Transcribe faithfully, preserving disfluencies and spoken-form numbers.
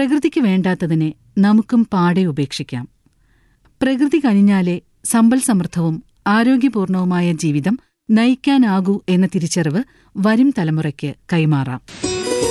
പ്രകൃതിക്ക് വേണ്ടാത്തതിനെ നമുക്കും പാടെ ഉപേക്ഷിക്കാം. പ്രകൃതി കനിഞ്ഞാലേ സമ്പൽ സമൃദ്ധവും ആരോഗ്യപൂർണവുമായ ജീവിതം നയിക്കാനാകൂ എന്ന തിരിച്ചറിവ് വരും തലമുറയ്ക്ക് കൈമാറാം.